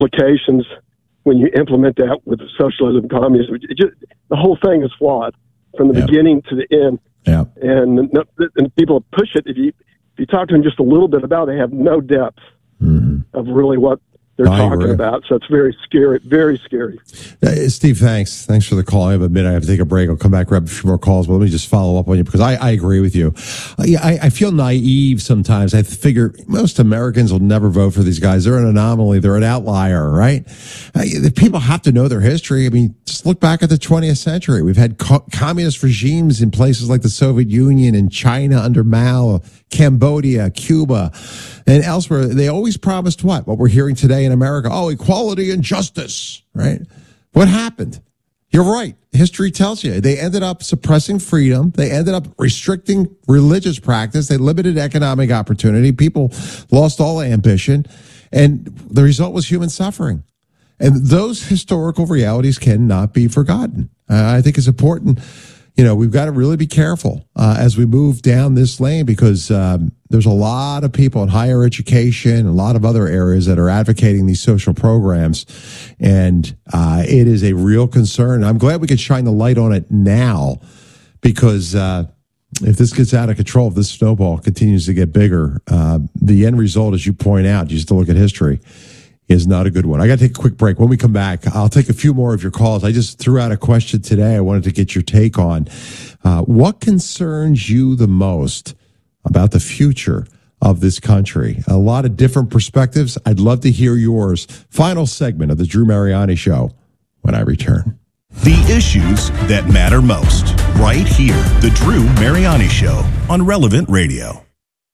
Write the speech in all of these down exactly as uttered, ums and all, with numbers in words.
implications when you implement that with socialism, communism. It just, the whole thing is flawed from the yep. beginning to the end. Yep. And, and people push it. If you, if you talk to them just a little bit about it, they have no depth mm-hmm. of really what they're I talking agree. about. So it's very scary, very scary. Uh, Steve, thanks. Thanks for the call. I have a minute. I have to take a break. I'll come back, grab a few more calls, but let me just follow up on you because I, I agree with you. Uh, yeah, I, I feel naive sometimes. I figure most Americans will never vote for these guys. They're an anomaly. They're an outlier, right? Uh, the people have to know their history. I mean, just look back at the twentieth century. We've had co- communist regimes in places like the Soviet Union and China under Mao, Cambodia, Cuba, and elsewhere. They always promised what? What we're hearing today in America. Oh, equality and justice, right? What happened? You're right. History tells you. They ended up suppressing freedom. They ended up restricting religious practice. They limited economic opportunity. People lost all ambition. And the result was human suffering. And those historical realities cannot be forgotten. Uh, I think it's important. You know, we've got to really be careful uh, as we move down this lane because um, there's a lot of people in higher education, a lot of other areas that are advocating these social programs. And uh, it is a real concern. I'm glad we could shine the light on it now because uh, if this gets out of control, if this snowball continues to get bigger, uh, the end result, as you point out, you just to look at history, is not a good one. I got to take a quick break. When we come back, I'll take a few more of your calls. I just threw out a question today I wanted to get your take on. Uh, what concerns you the most about the future of this country? A lot of different perspectives. I'd love to hear yours. Final segment of the Drew Mariani Show when I return. The issues that matter most, right here. The Drew Mariani Show on Relevant Radio.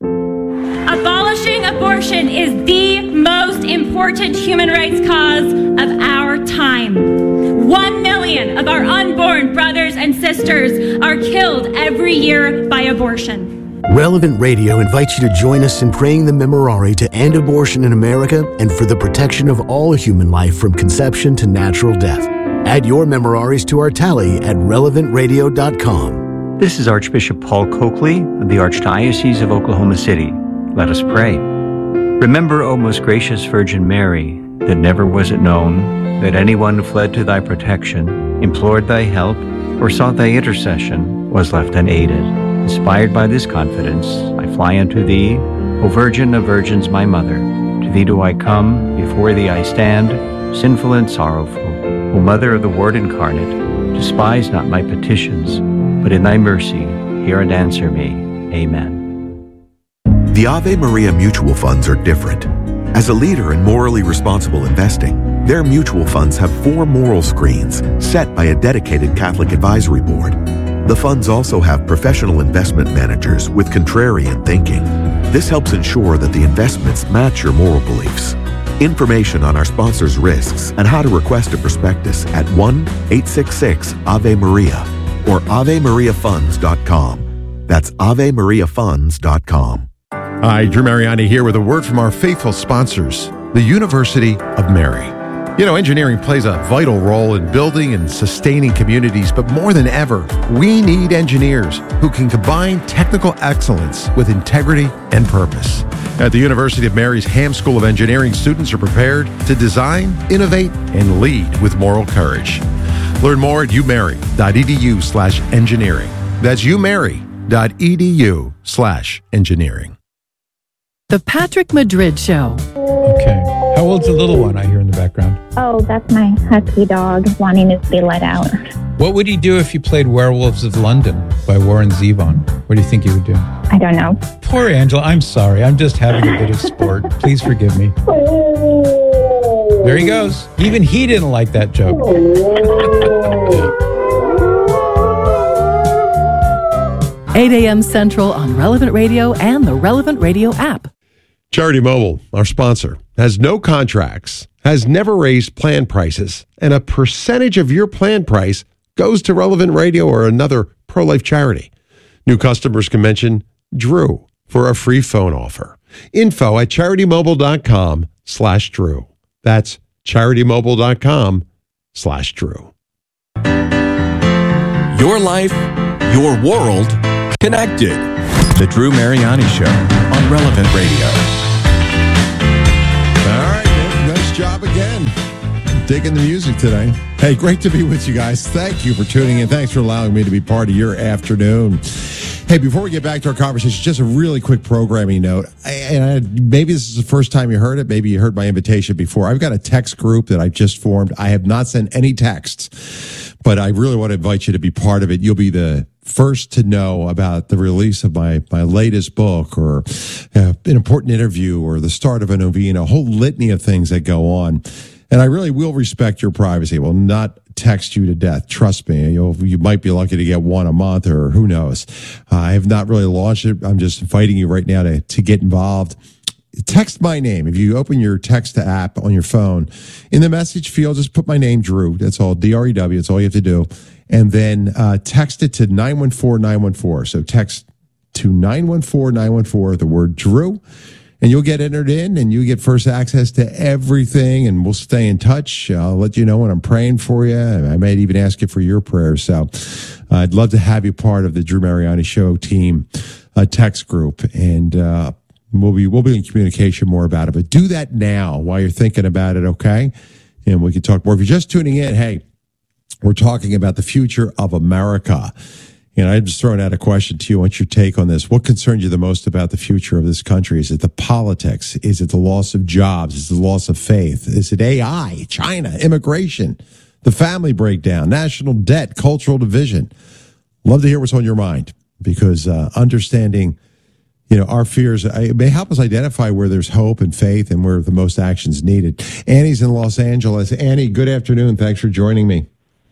Abolishing abortion is the most important human rights cause of our time. One million of our unborn brothers and sisters are killed every year by abortion. Relevant Radio invites you to join us in praying the Memorare to end abortion in America and for the protection of all human life from conception to natural death. Add your Memoraries to our tally at relevant radio dot com. This is Archbishop Paul Coakley of the Archdiocese of Oklahoma City. Let us pray. Remember, O most gracious Virgin Mary, that never was it known that anyone who fled to thy protection, implored thy help, or sought thy intercession was left unaided. Inspired by this confidence, I fly unto thee, O Virgin of Virgins, my Mother. To thee do I come, before thee I stand, sinful and sorrowful. O Mother of the Word incarnate, despise not my petitions, but in thy mercy hear and answer me. Amen. The Ave Maria mutual funds are different. As a leader in morally responsible investing, their mutual funds have four moral screens set by a dedicated Catholic advisory board. The funds also have professional investment managers with contrarian thinking. This helps ensure that the investments match your moral beliefs. Information on our sponsors' risks and how to request a prospectus at one eight six six Ave Maria or ave maria funds dot com. That's ave maria funds dot com. Hi, Drew Mariani here with a word from our faithful sponsors, the University of Mary. You know, engineering plays a vital role in building and sustaining communities, but more than ever, we need engineers who can combine technical excellence with integrity and purpose. At the University of Mary's Ham School of Engineering, students are prepared to design, innovate, and lead with moral courage. Learn more at umary.edu slash engineering. That's umary.edu slash engineering. The Patrick Madrid Show. Okay. How old's the little one I hear in the background? Oh, that's my husky dog wanting to be let out. What would he do if you played Werewolves of London by Warren Zevon? What do you think he would do? I don't know. Poor Angela. I'm sorry. I'm just having a bit of sport. Please forgive me. There he goes. Even he didn't like that joke. eight a.m. Central on Relevant Radio and the Relevant Radio app. Charity Mobile, our sponsor, has no contracts, has never raised plan prices, and a percentage of your plan price goes to Relevant Radio or another pro-life charity. New customers can mention Drew for a free phone offer. Info at CharityMobile.com slash Drew. That's CharityMobile.com slash Drew. Your life, your world, connected. The Drew Mariani Show on Relevant Radio. All right, nice job. Rob again. Digging the music today. Hey, great to be with you guys. Thank you for tuning in. Thanks for allowing me to be part of your afternoon. Hey, before we get back to our conversation, just a really quick programming note. And I, maybe this is the first time you heard it. Maybe you heard my invitation before. I've got a text group that I've just formed. I have not sent any texts, but I really want to invite you to be part of it. You'll be the first to know about the release of my, my latest book, or uh, an important interview, or the start of a novena, a whole litany of things that go on. And I really will respect your privacy. I will not text you to death. Trust me. You'll, you might be lucky to get one a month, or who knows. Uh, I have not really launched it. I'm just inviting you right now to, to get involved. Text my name. If you open your text app on your phone, in the message field, just put my name, Drew. That's all, D R E W. That's all you have to do. And then uh, text it to nine one four nine one four. So text to nine one four nine one four, the word Drew. And you'll get entered in, and you get first access to everything, and we'll stay in touch. I'll let you know when I'm praying for you. I might even ask you for your prayers. So uh, I'd love to have you part of the Drew Mariani Show team uh, text group, and uh, we'll be we'll be in communication more about it. But do that now while you're thinking about it, okay? And we can talk more. If you're just tuning in, hey, we're talking about the future of America. And I'm just throwing out a question to you. What's your take on this? What concerns you the most about the future of this country? Is it the politics? Is it the loss of jobs? Is it the loss of faith? Is it A I, China, immigration, the family breakdown, national debt, cultural division? Love to hear what's on your mind, because uh, understanding, you know, our fears, it may help us identify where there's hope and faith and where the most action's needed. Annie's in Los Angeles. Annie, good afternoon. Thanks for joining me.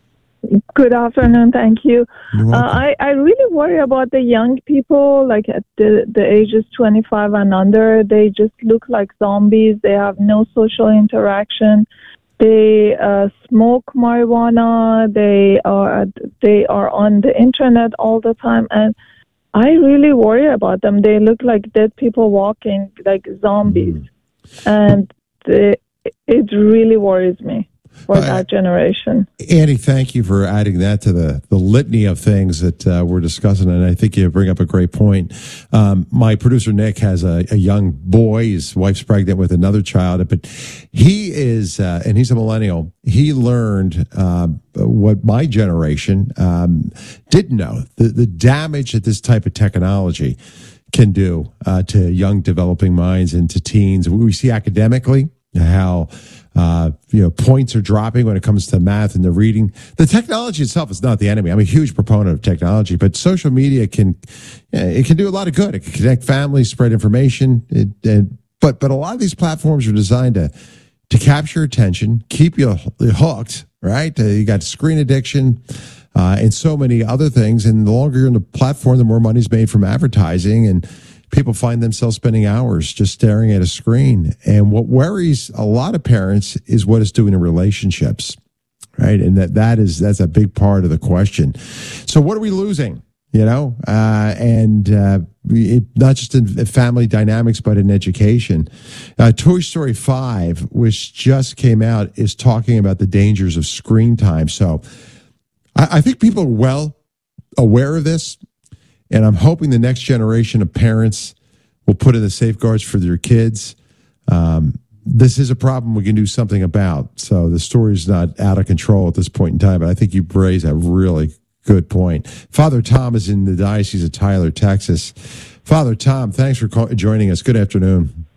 Good afternoon. Thank you. Uh, I, I really worry about the young people, like at the, the ages twenty-five and under. They just look like zombies. They have no social interaction. They uh, smoke marijuana. They are they are on the internet all the time, and I really worry about them. They look like dead people walking, like zombies, mm. and they, it really worries me for that generation. Annie, thank you for adding that to the, the litany of things that uh, we're discussing, and I think you bring up a great point. Um, my producer, Nick, has a, a young boy. His wife's pregnant with another child, but he is, uh, and he's a millennial, he learned uh, what my generation um, didn't know, the, the damage that this type of technology can do uh, to young developing minds and to teens. We see academically how Uh, you know, points are dropping when it comes to math and the reading. The technology itself is not the enemy. I'm a huge proponent of technology, but social media can, it can do a lot of good. It can connect families, spread information. It, and, but, but a lot of these platforms are designed to, to capture attention, keep you hooked, right? Uh, you got screen addiction, uh, and so many other things. And the longer you're on the platform, the more money's made from advertising, and people find themselves spending hours just staring at a screen. And what worries a lot of parents is what it's doing to relationships, right? And that, that is, that's a big part of the question. So what are we losing, you know? Uh, and, uh, it, not just in family dynamics, but in education. Uh, Toy Story five, which just came out, is talking about the dangers of screen time. So I, I think people are well aware of this. And I'm hoping the next generation of parents will put in the safeguards for their kids. Um, this is a problem we can do something about. So the story's not out of control at this point in time, but I think you raised a really good point. Father Tom is in the Diocese of Tyler, Texas. Father Tom, thanks for call- joining us. Good afternoon.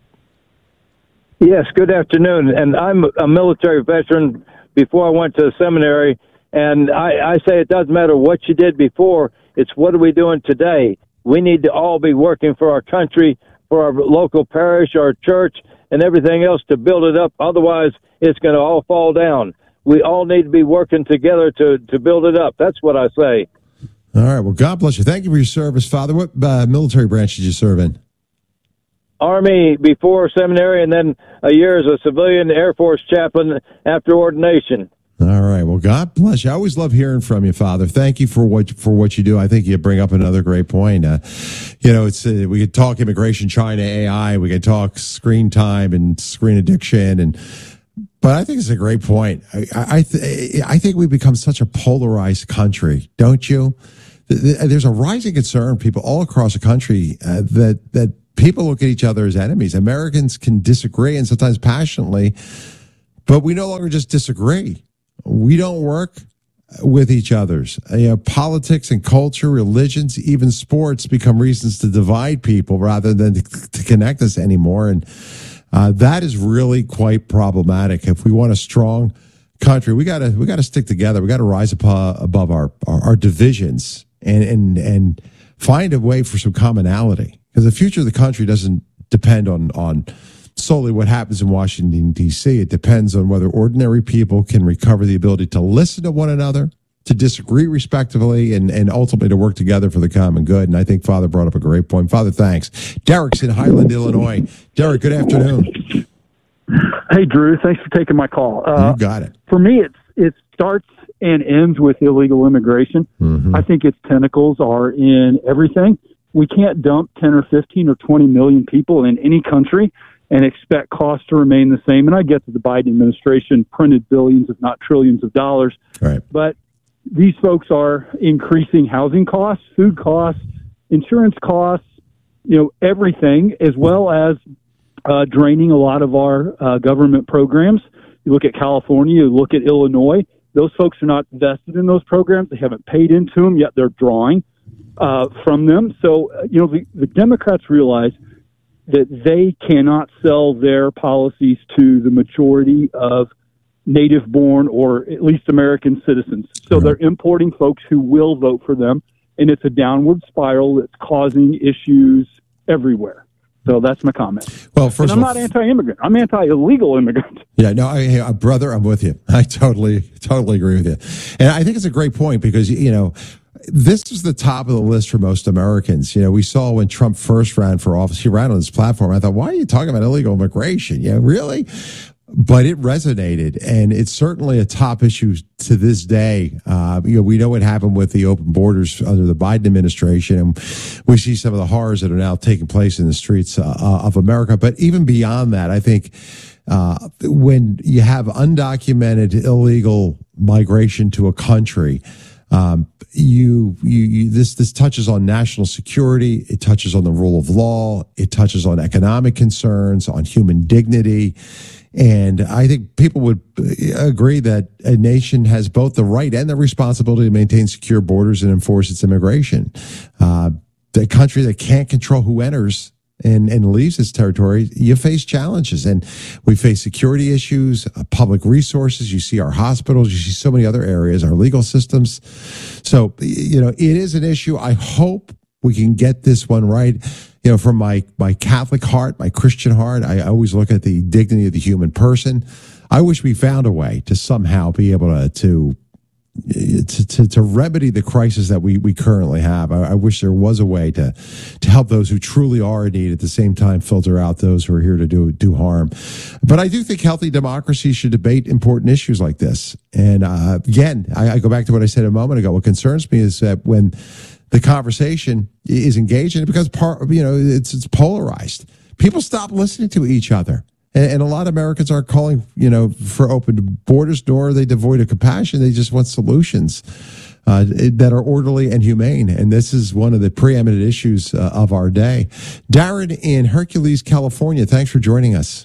Yes, good afternoon. And I'm a military veteran before I went to seminary. And I, I say it doesn't matter what you did before. It's what are we doing today? We need to all be working for our country, for our local parish, our church, and everything else to build it up. Otherwise, it's going to all fall down. We all need to be working together to, to build it up. That's what I say. All right. Well, God bless you. Thank you for your service, Father. What uh, military branch did you serve in? Army before seminary, and then a year as a civilian Air Force chaplain after ordination. All right. Well, God bless you. I always love hearing from you, Father. Thank you for what for what you do. I think you bring up another great point. Uh, you know, it's uh, we could talk immigration, China, A I. We could talk screen time and screen addiction, and but I think it's a great point. I I, th- I think we've become such a polarized country, don't you? There's a rising concern, people all across the country, uh, that that people look at each other as enemies. Americans can disagree, and sometimes passionately. but we no longer just disagree. We don't work with each other's. You know, politics and culture, religions, even sports become reasons to divide people rather than to, to connect us anymore. And uh, that is really quite problematic. If we want a strong country, we gotta we gotta stick together. We gotta rise up uh, above our, our our divisions and and and find a way for some commonality. Because the future of the country doesn't depend on on solely what happens in Washington, D C. It depends on whether ordinary people can recover the ability to listen to one another, to disagree respectively, and, and ultimately to work together for the common good. And I think Father brought up a great point. Father, thanks. Derek's in Highland, Illinois. Derek, good afternoon. Hey, Drew. Thanks for taking my call. Uh, you got it. For me, it's it starts and ends with illegal immigration. Mm-hmm. I think its tentacles are in everything. We can't dump ten or fifteen or twenty million people in any country and expect costs to remain the same. And I get that the Biden administration printed billions, if not trillions of dollars. Right. But these folks are increasing housing costs, food costs, insurance costs, you know, everything, as well as uh, draining a lot of our uh, government programs. You look at California, you look at Illinois, those folks are not vested in those programs. They haven't paid into them, yet they're drawing uh, from them. So, uh, you know, the, the Democrats realize that they cannot sell their policies to the majority of native-born or at least American citizens. So right. They're importing folks who will vote for them, and it's a downward spiral that's causing issues everywhere. So that's my comment. Well, first and I'm of all, not anti-immigrant. I'm anti-illegal immigrant. Yeah, no, I, hey, brother, I'm with you. I totally, totally agree with you. And I think it's a great point because, you know, this is the top of the list for most Americans. You know, we saw when Trump first ran for office, he ran on this platform. I thought, why are you talking about illegal immigration? Yeah, really? But it resonated, and it's certainly a top issue to this day. Uh, you know, we know what happened with the open borders under the Biden administration, and we see some of the horrors that are now taking place in the streets uh, of America. But even beyond that, I think uh, when you have undocumented illegal migration to a country, Um, you, you, you, this, this touches on national security. It touches on the rule of law. It touches on economic concerns, on human dignity. And I think people would agree that a nation has both the right and the responsibility to maintain secure borders and enforce its immigration. Uh, the country that can't control who enters and, and leaves its territory, you face challenges. And we face security issues, uh, public resources. You see our hospitals. You see so many other areas, our legal systems. So, you know, it is an issue. I hope we can get this one right. You know, from my, my Catholic heart, my Christian heart, I always look at the dignity of the human person. I wish we found a way to somehow be able to, to To, to, to remedy the crisis that we, we currently have. I, I wish there was a way to to help those who truly are in need, at the same time filter out those who are here to do do harm. But I do think healthy democracy should debate important issues like this. And uh, again, I, I go back to what I said a moment ago. What concerns me is that when the conversation is engaged in it, because part you know it's it's polarized. People stop listening to each other. And a lot of Americans aren't calling, you know, for open borders, nor are they devoid of compassion. They just want solutions uh, that are orderly and humane. And this is one of the preeminent issues uh, of our day. Darren in Hercules, California, thanks for joining us.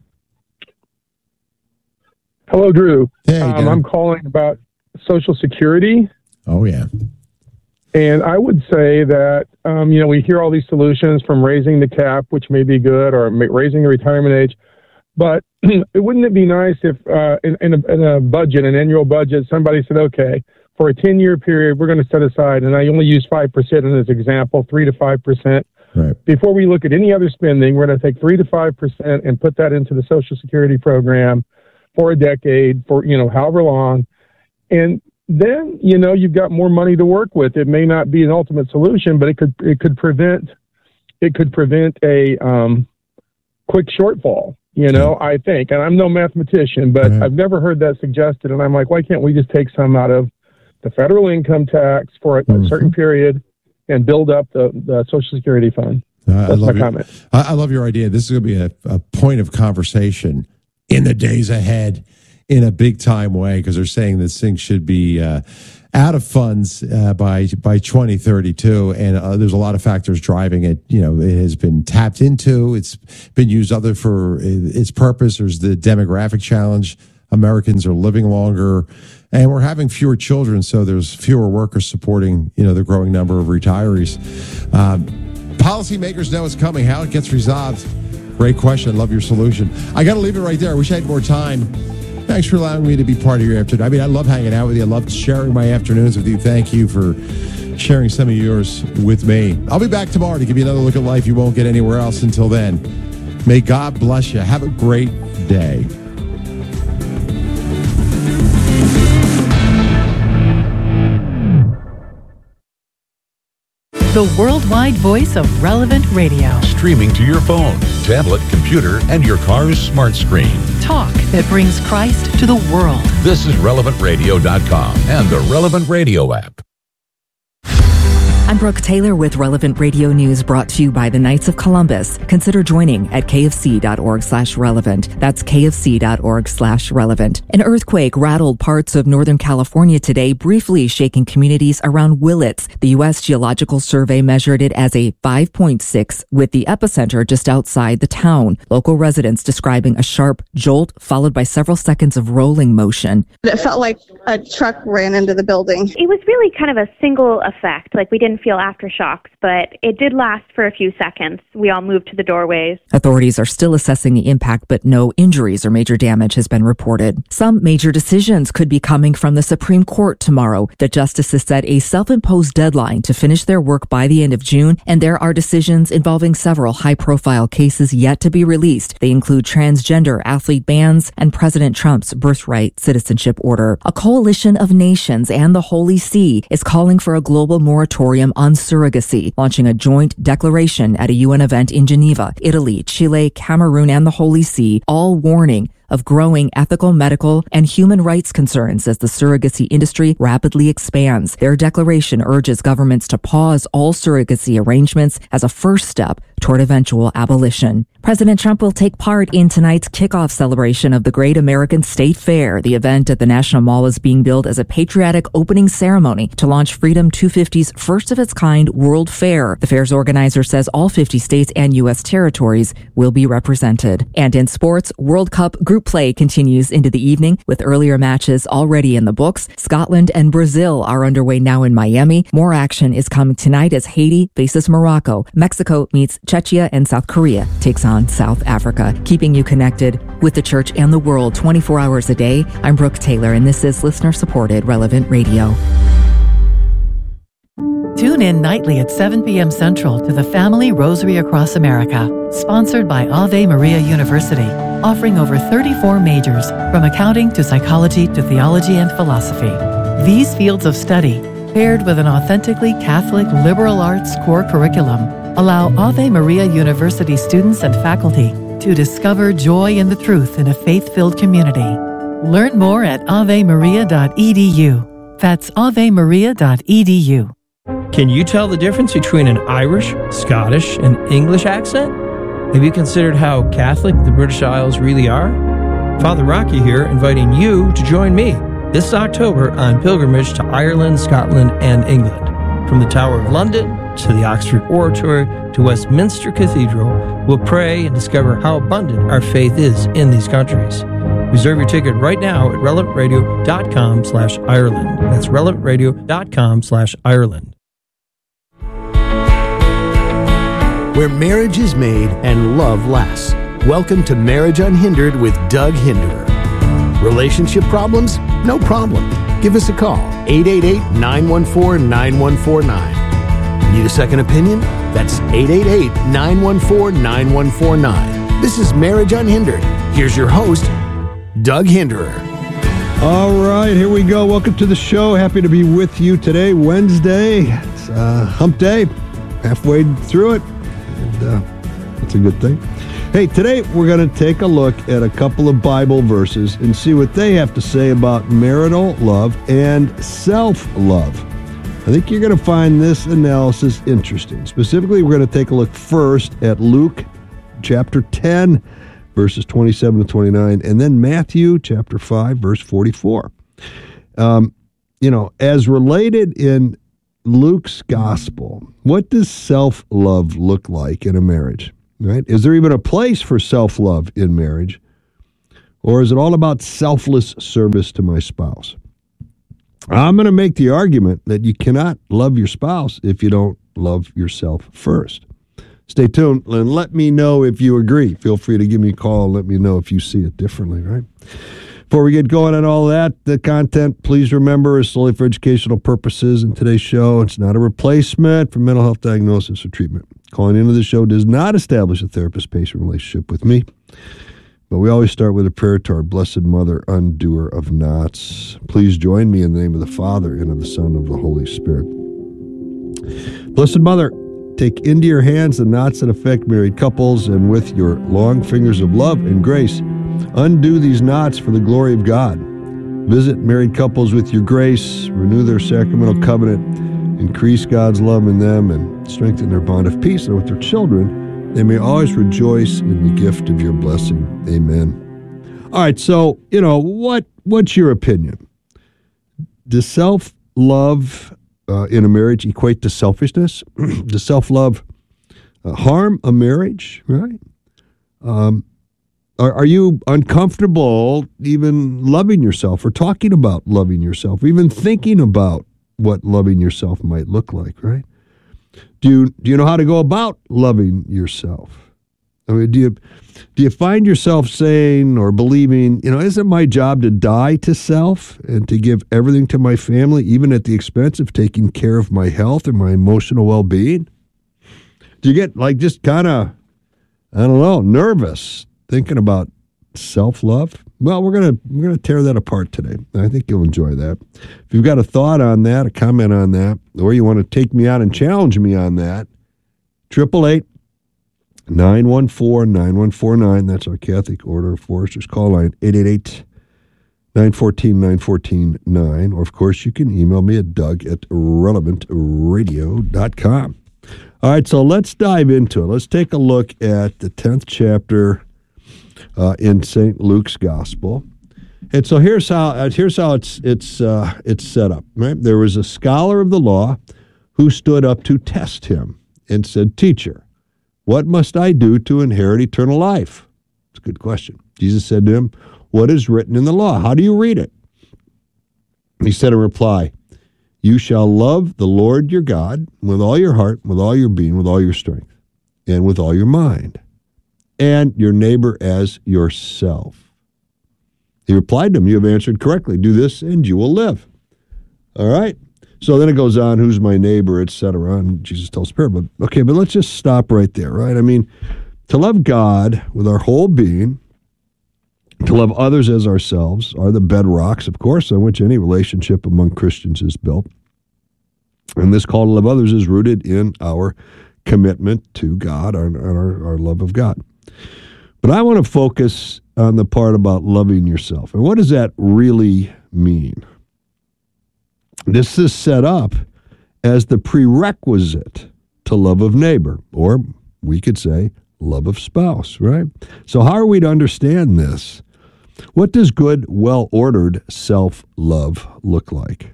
Hello, Drew. Hey, um, I'm calling about Social Security. Oh, yeah. And I would say that, um, you know, we hear all these solutions from raising the cap, which may be good, or raising the retirement age. But wouldn't it be nice if uh, in, in, a, in a budget, an annual budget, somebody said, okay, for a ten-year period, we're going to set aside, and I only use five percent in this example, three to five percent. Right. Before we look at any other spending, we're going to take three to five percent and put that into the Social Security program for a decade, for, you know, however long. And then, you know, you've got more money to work with. It may not be an ultimate solution, but it could it could prevent it could prevent a um, quick shortfall. You know, I think, and I'm no mathematician, but right. I've never heard that suggested. And I'm like, why can't we just take some out of the federal income tax for a, mm-hmm. a certain period and build up the, the Social Security fund? Uh, That's I love my your, comment. I, I love your idea. This is going to be a, a point of conversation in the days ahead in a big time way, because they're saying this thing should be uh, out of funds uh, by by twenty thirty-two, and uh, there's a lot of factors driving it. You know, it has been tapped into. It's been used other for its purpose. There's the demographic challenge Americans are living longer, and we're having fewer children, so there's fewer workers supporting, you know, the growing number of retirees. Um, policymakers know it's coming. How it gets resolved, great question. Love your solution. I got to leave it right there. I wish I had more time. Thanks for allowing me to be part of your afternoon. I mean, I love hanging out with you. I love sharing my afternoons with you. Thank you for sharing some of yours with me. I'll be back tomorrow to give you another look at life you won't get anywhere else. Until then, may God bless you. Have a great day. The worldwide voice of Relevant Radio. Streaming to your phone, tablet, computer, and your car's smart screen. Talk that brings Christ to the world. This is relevant radio dot com and the Relevant Radio app. I'm Brooke Taylor with Relevant Radio News, brought to you by the Knights of Columbus. Consider joining at kfc.org slash relevant. That's kfc.org slash relevant. An earthquake rattled parts of Northern California today, briefly shaking communities around Willits. The U S Geological Survey measured it as a five point six, with the epicenter just outside the town. Local residents describing a sharp jolt followed by several seconds of rolling motion. It felt like a truck ran into the building. It was really kind of a single effect. Like, we didn't feel aftershocks, but it did last for a few seconds. We all moved to the doorways. Authorities are still assessing the impact, but no injuries or major damage has been reported. Some major decisions could be coming from the Supreme Court tomorrow. The justices set a self-imposed deadline to finish their work by the end of June, and there are decisions involving several high-profile cases yet to be released. They include transgender athlete bans and President Trump's birthright citizenship order. A coalition of nations and the Holy See is calling for a global moratorium on surrogacy, launching a joint declaration at a U N event in Geneva. Italy, Chile, Cameroon, and the Holy See all warning of growing ethical, medical, and human rights concerns as the surrogacy industry rapidly expands. Their declaration urges governments to pause all surrogacy arrangements as a first step toward eventual abolition. President Trump will take part in tonight's kickoff celebration of the Great American State Fair. The event at the National Mall is being billed as a patriotic opening ceremony to launch Freedom two fifty's first-of-its-kind World Fair. The fair's organizer says all fifty states and U S territories will be represented. And in sports, World Cup group play continues into the evening with earlier matches already in the books. Scotland and Brazil are underway now in Miami. More action is coming tonight as Haiti faces Morocco. Mexico meets Czechia, and South Korea takes on South Africa. Keeping you connected with the church and the world twenty-four hours a day. I'm Brooke Taylor, and this is listener-supported Relevant Radio. Tune in nightly at seven p.m. Central to the Family Rosary Across America, sponsored by Ave Maria University, offering over thirty-four majors, from accounting to psychology to theology and philosophy. These fields of study, paired with an authentically Catholic liberal arts core curriculum, allow Ave Maria University students and faculty to discover joy in the truth in a faith-filled community. Learn more at ave maria dot e d u. That's ave maria dot e d u. Can you tell the difference between an Irish, Scottish, and English accent? Have you considered how Catholic the British Isles really are? Father Rocky here, inviting you to join me this October on pilgrimage to Ireland, Scotland, and England. From the Tower of London to the Oxford Oratory to Westminster Cathedral, we'll pray and discover how abundant our faith is in these countries. Reserve your ticket right now at relevant radio dot com slash Ireland. That's relevant radio dot com slash Ireland. Where marriage is made and love lasts. Welcome to Marriage Unhindered with Doug Hinderer. Relationship problems? No problem. Give us a call, eight eight eight, nine one four, nine one four nine. Need a second opinion? That's eight eight eight, nine one four, nine one four nine. This is Marriage Unhindered. Here's your host, Doug Hinderer. All right, here we go. Welcome to the show. Happy to be with you today, Wednesday. It's uh, hump day, halfway through it. And, uh, that's a good thing. Hey, today we're going to take a look at a couple of Bible verses and see what they have to say about marital love and self-love. I think you're going to find this analysis interesting. Specifically, we're going to take a look first at Luke chapter ten, verses twenty-seven to twenty-nine, and then Matthew chapter five, verse forty-four. Um, you know, as related in Luke's gospel, what does self-love look like in a marriage? Right? Is there even a place for self-love in marriage? Or is it all about selfless service to my spouse? I'm going to make the argument that you cannot love your spouse if you don't love yourself first. Stay tuned and let me know if you agree. Feel free to give me a call and let me know if you see it differently, right? Before we get going on all that, the content, please remember, is solely for educational purposes in today's show. It's not a replacement for mental health diagnosis or treatment. Calling into the show does not establish a therapist-patient relationship with me. But we always start with a prayer to our Blessed Mother, undoer of knots. Please join me in the name of the Father, and of the Son, and of the Holy Spirit. Blessed Mother, take into your hands the knots that affect married couples, and with your long fingers of love and grace, undo these knots for the glory of God. Visit married couples with your grace, renew their sacramental covenant, increase God's love in them, and strengthen their bond of peace, and with their children, they may always rejoice in the gift of your blessing. Amen. All right, so, you know, what what's your opinion? Does self-love uh, in a marriage equate to selfishness? Does self-love uh, harm a marriage, right? Um, are, are you uncomfortable even loving yourself or talking about loving yourself, or even thinking about what loving yourself might look like, right? Do you do you know how to go about loving yourself? I mean, do you do you find yourself saying or believing, you know, is it my job to die to self and to give everything to my family, even at the expense of taking care of my health or my emotional well-being? Do you get like just kind of, I don't know, nervous thinking about self-love? Well, we're gonna we're gonna tear that apart today. I think you'll enjoy that. If you've got a thought on that, a comment on that, or you want to take me out and challenge me on that, triple eight nine one four nine one four nine. That's our Catholic Order of Foresters call line, eight eight eight nine one four nine one four nine. Or of course, you can email me at Doug at relevant radio dot com. All right, so let's dive into it. Let's take a look at the tenth chapter. Uh, in Saint Luke's Gospel, and so here's how uh, here's how it's it's uh, it's set up. Right, there was a scholar of the law who stood up to test him and said, "Teacher, what must I do to inherit eternal life?" It's a good question. Jesus said to him, "What is written in the law? How do you read it?" He said in reply, "You shall love the Lord your God with all your heart, with all your being, with all your strength, and with all your mind, and your neighbor as yourself." He replied to him, "You have answered correctly. Do this, and you will live." All right. So then it goes on, who's my neighbor, et cetera. And Jesus tells the parable. Okay, but let's just stop right there, right? I mean, to love God with our whole being, to love others as ourselves, are the bedrocks, of course, on which any relationship among Christians is built. And this call to love others is rooted in our commitment to God and our, our love of God. But I want to focus on the part about loving yourself. And what does that really mean? This is set up as the prerequisite to love of neighbor, or we could say love of spouse, right? So how are we to understand this? What does good, well-ordered self-love look like?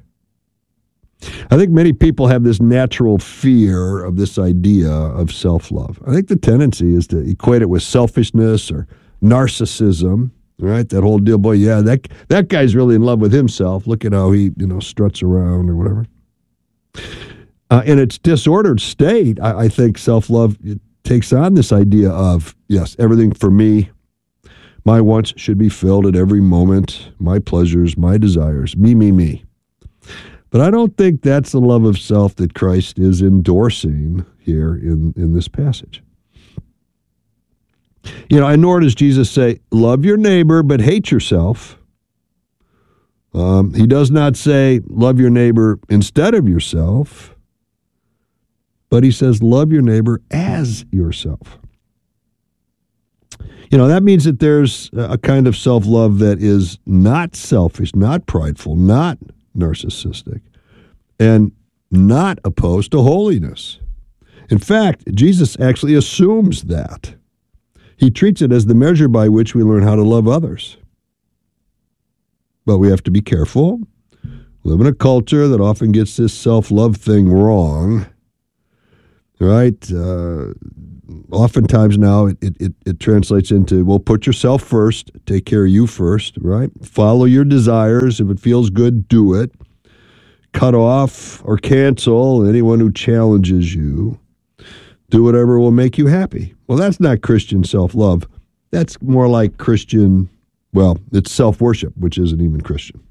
I think many people have this natural fear of this idea of self-love. I think the tendency is to equate it with selfishness or narcissism, right? That whole deal, boy, yeah, that that guy's really in love with himself. Look at how he, you know, struts around or whatever. Uh, in its disordered state, I, I think self-love takes on this idea of, yes, everything for me, my wants should be filled at every moment, my pleasures, my desires, me, me, me. But I don't think that's the love of self that Christ is endorsing here in, in this passage. You know, and nor does Jesus say, love your neighbor, but hate yourself. Um, he does not say, love your neighbor instead of yourself. But he says, love your neighbor as yourself. You know, that means that there's a kind of self-love that is not selfish, not prideful, not narcissistic, and not opposed to holiness. In fact, Jesus actually assumes that. He treats it as the measure by which we learn how to love others. But we have to be careful. We live in a culture that often gets this self-love thing wrong, right? Uh, oftentimes now it, it, it translates into, well, put yourself first, take care of you first, right? Follow your desires. If it feels good, do it. Cut off or cancel anyone who challenges you. Do whatever will make you happy. Well, that's not Christian self-love. That's more like Christian, well, it's self-worship, which isn't even Christian.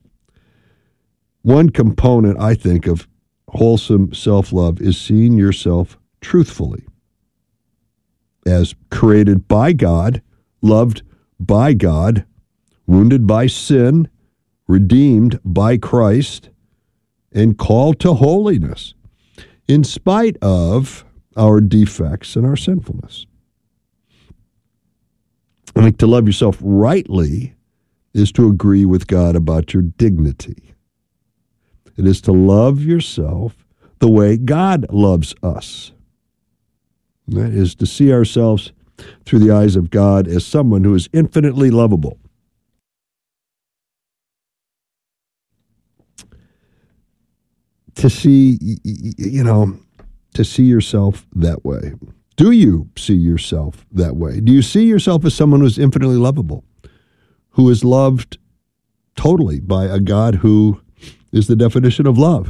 One component, I think, of wholesome self-love is seeing yourself truthfully as created by God, loved by God, wounded by sin, redeemed by Christ, and called to holiness in spite of our defects and our sinfulness. I think to love yourself rightly is to agree with God about your dignity. It is to love yourself the way God loves us. And that is to see ourselves through the eyes of God as someone who is infinitely lovable. To see, you know, to see yourself that way. Do you see yourself that way? Do you see yourself as someone who is infinitely lovable, who is loved totally by a God who is the definition of love?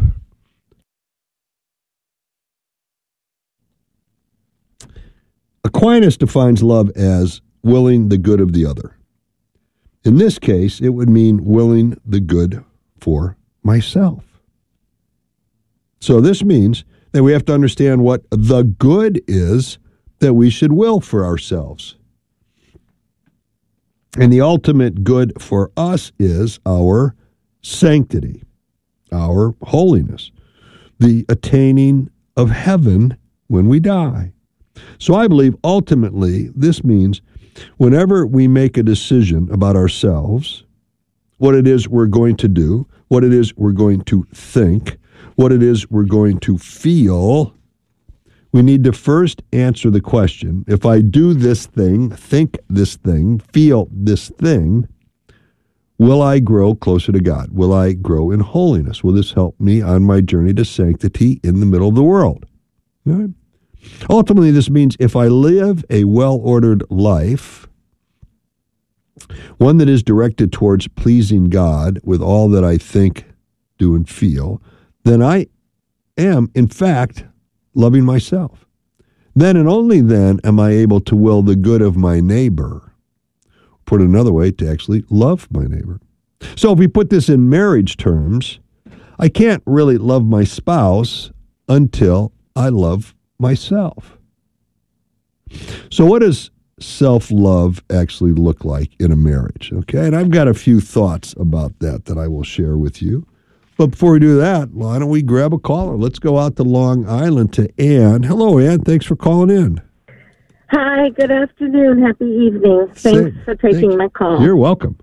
Aquinas defines love as willing the good of the other. In this case, it would mean willing the good for myself. So this means that we have to understand what the good is that we should will for ourselves. And the ultimate good for us is our sanctity, our holiness, the attaining of heaven when we die. So I believe ultimately this means whenever we make a decision about ourselves, what it is we're going to do, what it is we're going to think, what it is we're going to feel, we need to first answer the question, if I do this thing, think this thing, feel this thing, will I grow closer to God? Will I grow in holiness? Will this help me on my journey to sanctity in the middle of the world? Right? Ultimately, this means if I live a well-ordered life, one that is directed towards pleasing God with all that I think, do, and feel, then I am, in fact, loving myself. Then and only then am I able to will the good of my neighbor. Put another way, to actually love my neighbor. So if we put this in marriage terms, I can't really love my spouse until I love myself. So what does self-love actually look like in a marriage? Okay, and I've got a few thoughts about that that I will share with you. But before we do that, why don't we grab a caller? Let's go out to Long Island to Ann. Hello, Ann. Thanks for calling in. Hi, good afternoon. Happy evening. Thanks Say, for taking thanks. my call. You're welcome.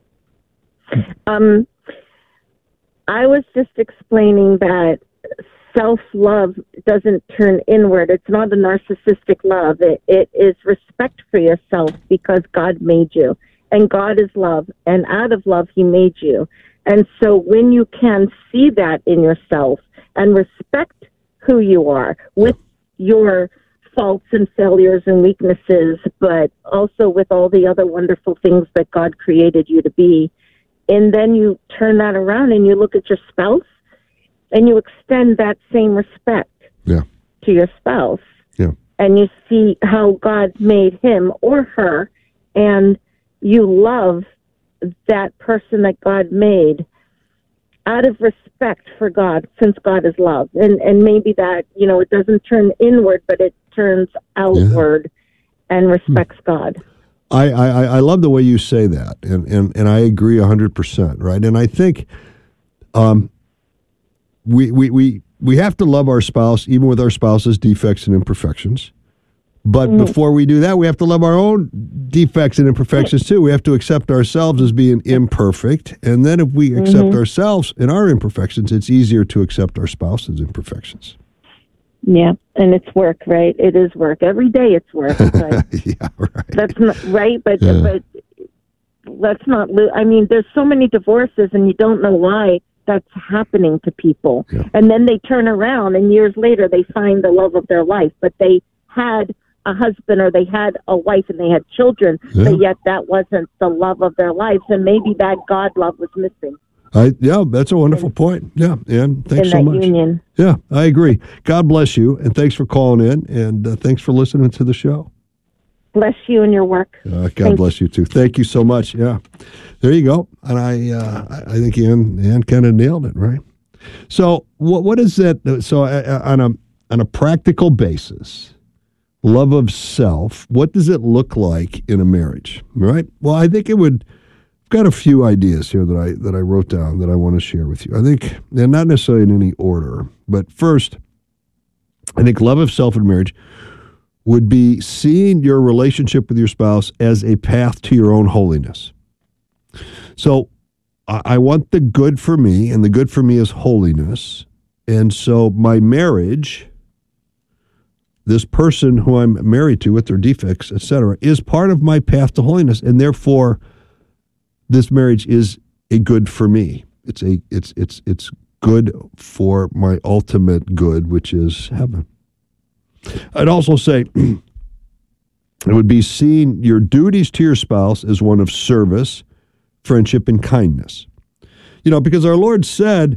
Um, I was just explaining that self-love doesn't turn inward. It's not a narcissistic love. It, it is respect for yourself because God made you. And God is love. And out of love, he made you. And so when you can see that in yourself and respect who you are with your faults and failures and weaknesses, but also with all the other wonderful things that God created you to be, and then you turn that around and you look at your spouse and you extend that same respect yeah. to your spouse. Yeah. And you see how God made him or her, and you love that person that God made out of respect for God, since God is love. And and maybe that, you know, it doesn't turn inward, but it turns outward yeah. and respects hmm. God. I, I, I love the way you say that, and, and, and I agree one hundred percent, right? And I think um, we, we, we, we have to love our spouse, even with our spouse's defects and imperfections. But mm-hmm. before we do that, we have to love our own defects and imperfections too. We have to accept ourselves as being imperfect. And then if we accept mm-hmm. ourselves and our imperfections, it's easier to accept our spouse's imperfections. Yeah, and it's work, right? It is work. Every day it's work. But yeah, right. That's not right, but yeah. but let's not lose. I mean, there's so many divorces, and you don't know why that's happening to people. Yeah. And then they turn around, and years later they find the love of their life, but they had a husband or they had a wife and they had children, Yeah. but yet that wasn't the love of their lives, and maybe that God love was missing. I, yeah, that's a wonderful point. Yeah, and thanks in so that much. union. Yeah, I agree. God bless you, and thanks for calling in, and uh, thanks for listening to the show. Bless you and your work. Uh, God Thank bless you too. Thank you so much. Yeah, there you go. And I, uh, I I think Ann, Ann kind of nailed it, right? So, what what is that? So, uh, on a on a practical basis, love of self. What does it look like in a marriage? Right. Well, I think it would. I've got a few ideas here that I that I wrote down that I want to share with you. I think they're not necessarily in any order, but first, I think love of self in marriage would be seeing your relationship with your spouse as a path to your own holiness. So I, I want the good for me, and the good for me is holiness. And so my marriage, this person who I'm married to with their defects, et cetera, is part of my path to holiness, and therefore this marriage is a good for me. It's a it's it's it's good for my ultimate good, which is heaven. I'd also say it would be seeing your duties to your spouse as one of service, friendship, and kindness. You know, because our Lord said,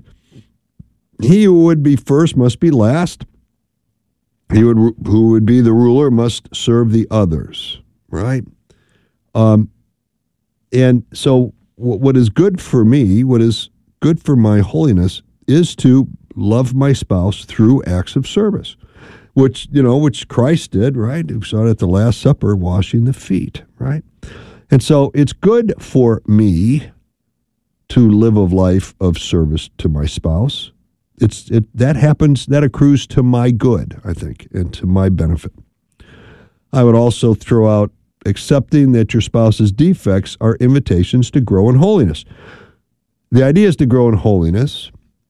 he who would be first must be last. He would who would be the ruler must serve the others, right? Um, and so what is good for me, what is good for my holiness, is to love my spouse through acts of service. Which, you know, which Christ did, right? We saw it at the Last Supper, washing the feet, right? And so it's good for me to live a life of service to my spouse. It's it that happens, that accrues to my good, I think, and to my benefit. I would also throw out accepting that your spouse's defects are invitations to grow in holiness. The idea is to grow in holiness,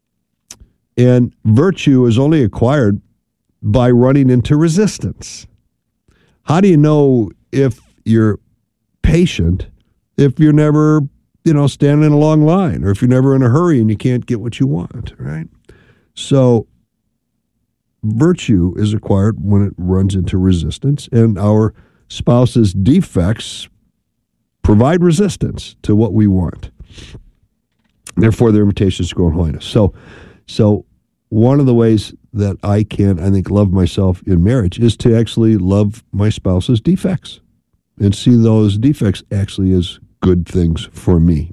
and virtue is only acquired by running into resistance. How do you know if you're patient if you're never, you know, standing in a long line, or if you're never in a hurry and you can't get what you want, right? So virtue is acquired when it runs into resistance, and our spouse's defects provide resistance to what we want. Therefore, their invitations to grow in holiness. So, so one of the ways that I can, I think, love myself in marriage is to actually love my spouse's defects and see those defects actually as good things for me.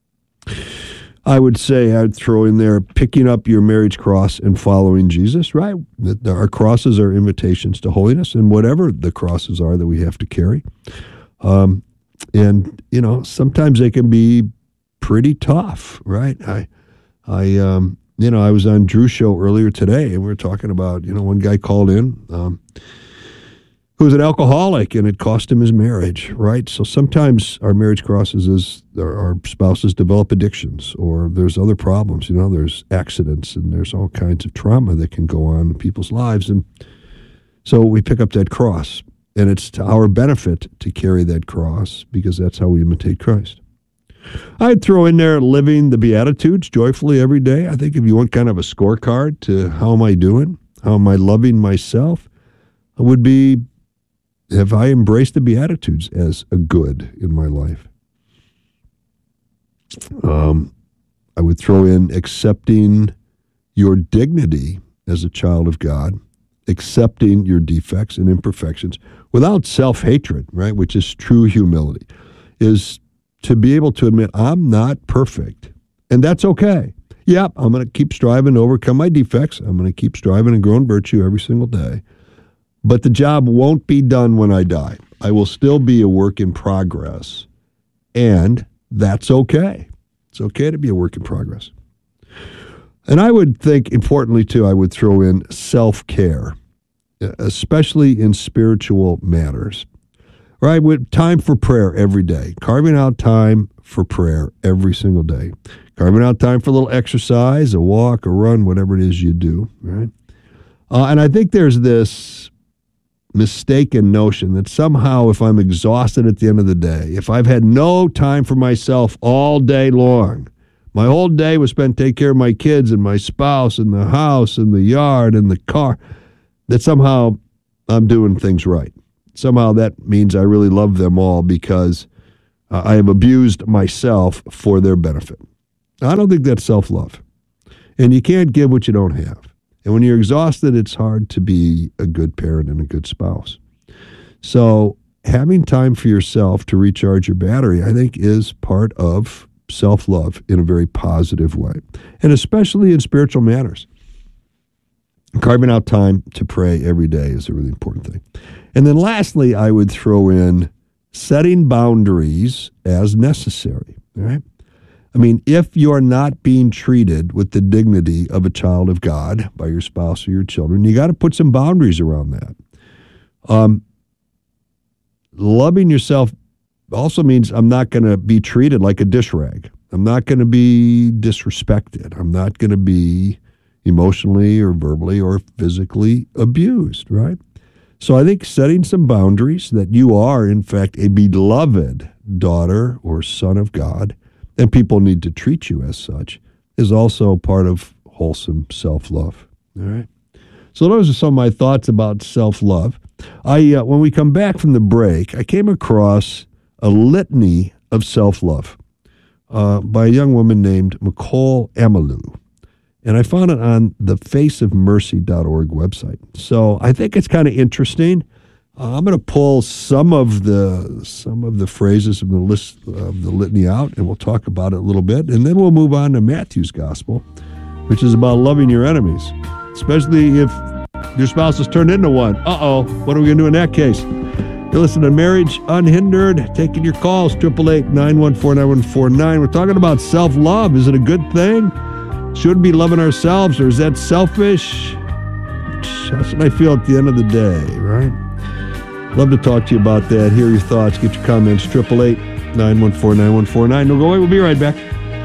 I would say I'd throw in there picking up your marriage cross and following Jesus, right? That our crosses are invitations to holiness, and whatever the crosses are that we have to carry. Um, and, you know, sometimes they can be pretty tough, right? I, I, um, You know, I was on Drew's show earlier today, and we were talking about, you know, one guy called in um, who was an alcoholic, and it cost him his marriage, right? So sometimes our marriage crosses is our, our spouses develop addictions, or there's other problems. You know, there's accidents, and there's all kinds of trauma that can go on in people's lives. And so we pick up that cross, and it's to our benefit to carry that cross, because that's how we imitate Christ. I'd throw in there living the Beatitudes joyfully every day. I think if you want kind of a scorecard to how am I doing, how am I loving myself, it would be, have I embraced the Beatitudes as a good in my life? Um, I would throw in accepting your dignity as a child of God, accepting your defects and imperfections without self-hatred, right, which is true humility, is to be able to admit I'm not perfect, and that's okay. Yep, I'm going to keep striving to overcome my defects. I'm going to keep striving and growing virtue every single day. But the job won't be done when I die. I will still be a work in progress, and that's okay. It's okay to be a work in progress. And I would think, importantly, too, I would throw in self-care, especially in spiritual matters. Right, with time for prayer every day, carving out time for prayer every single day, carving out time for a little exercise, a walk, a run, whatever it is you do, right? Uh, and I think there's this mistaken notion that somehow if I'm exhausted at the end of the day, if I've had no time for myself all day long, my whole day was spent taking care of my kids and my spouse and the house and the yard and the car, that somehow I'm doing things right. somehow that means I really love them all because uh, I have abused myself for their benefit. I don't think that's self-love. And you can't give what you don't have. And when you're exhausted, it's hard to be a good parent and a good spouse. So having time for yourself to recharge your battery, I think, is part of self-love in a very positive way, and especially in spiritual matters. Carving out time to pray every day is a really important thing. And then lastly, I would throw in setting boundaries as necessary. All right? I mean, if you're not being treated with the dignity of a child of God by your spouse or your children, you got to put some boundaries around that. Um, loving yourself also means I'm not going to be treated like a dish rag. I'm not going to be disrespected. I'm not going to be emotionally or verbally or physically abused, right? So I think setting some boundaries that you are, in fact, a beloved daughter or son of God, and people need to treat you as such, is also part of wholesome self-love. All right. So those are some of my thoughts about self-love. I, uh, when we come back from the break, I came across a litany of self-love uh, by a young woman named Nicole Amalou. And I found it on the face of mercy dot org website. So I think it's kind of interesting. Uh, I'm going to pull some of the some of the phrases of the list of the litany out, and we'll talk about it a little bit. And then we'll move on to Matthew's gospel, which is about loving your enemies, especially if your spouse has turned into one. Uh-oh, what are we going to do in that case? You're listening to Marriage Unhindered, taking your calls, eight eight eight, nine one four, nine one four nine. We're talking about self-love. Is it a good thing? Should we be loving ourselves, or is that selfish? That's what I feel at the end of the day, right? Love to talk to you about that. Hear your thoughts. Get your comments. eight eight eight, nine one four, nine one four nine. No, go away. We'll be right back.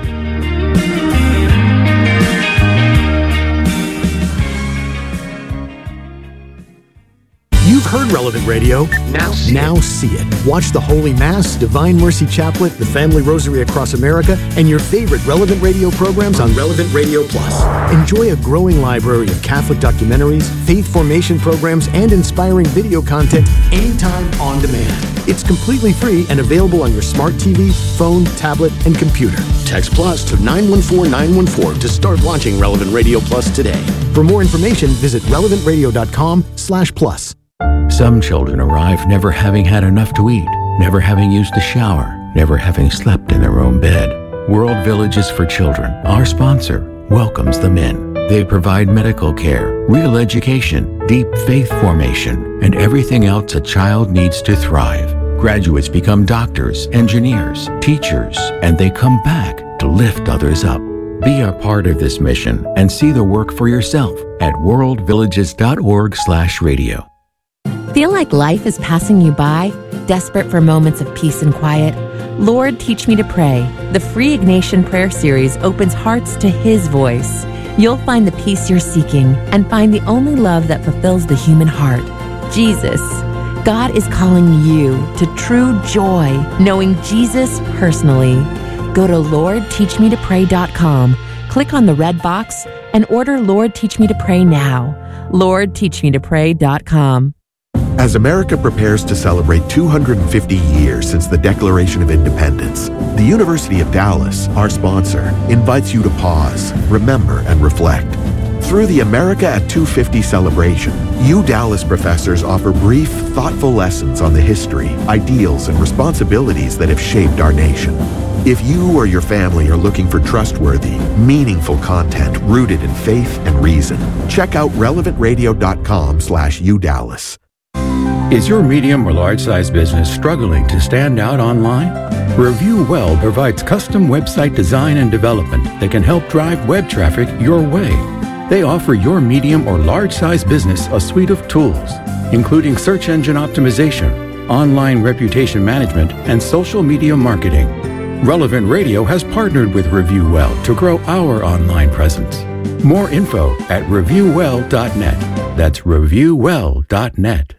You've heard Relevant Radio. Now see, now see it. Watch the Holy Mass, Divine Mercy Chaplet, the Family Rosary Across America, and your favorite Relevant Radio programs on Relevant Radio Plus. Enjoy a growing library of Catholic documentaries, faith formation programs, and inspiring video content anytime on demand. It's completely free and available on your smart T V, phone, tablet, and computer. Text Plus to nine one four nine one four to start launching Relevant Radio Plus today. For more information, visit relevant radio dot com slash plus. Some children arrive never having had enough to eat, never having used a shower, never having slept in their own bed. World Villages for Children, our sponsor, welcomes them in. They provide medical care, real education, deep faith formation, and everything else a child needs to thrive. Graduates become doctors, engineers, teachers, and they come back to lift others up. Be a part of this mission and see the work for yourself at world villages dot org slash radio. Feel like life is passing you by? Desperate for moments of peace and quiet? Lord, Teach Me to Pray. The free Ignatian Prayer Series opens hearts to His voice. You'll find the peace you're seeking and find the only love that fulfills the human heart, Jesus. God is calling you to true joy, knowing Jesus personally. Go to lord teach me to pray dot com, click on the red box, and order Lord Teach Me to Pray now. lord teach me to pray dot com. As America prepares to celebrate two hundred fifty years since the Declaration of Independence, the University of Dallas, our sponsor, invites you to pause, remember, and reflect. Through the America at two fifty celebration, U Dallas professors offer brief, thoughtful lessons on the history, ideals, and responsibilities that have shaped our nation. If you or your family are looking for trustworthy, meaningful content rooted in faith and reason, check out relevant radio dot com slash U Dallas. Is your medium or large-size business struggling to stand out online? Review Well provides custom website design and development that can help drive web traffic your way. They offer your medium or large-size business a suite of tools, including search engine optimization, online reputation management, and social media marketing. Relevant Radio has partnered with Review Well to grow our online presence. More info at review well dot net. That's review well dot net.